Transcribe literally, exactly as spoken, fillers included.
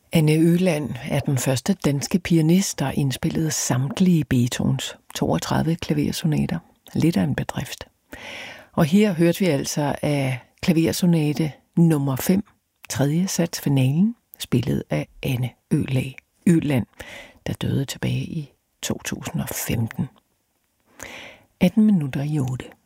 Anne Øland er den første danske pianist, der indspillede samtlige Beethovens toogtredive klaversonater. Lidt af en bedrift. Og her hørte vi altså af klaversonate nummer fem, tredje sats finalen, spillet af Anne Øland, der døde tilbage i to tusind og femten. atten minutter i otte.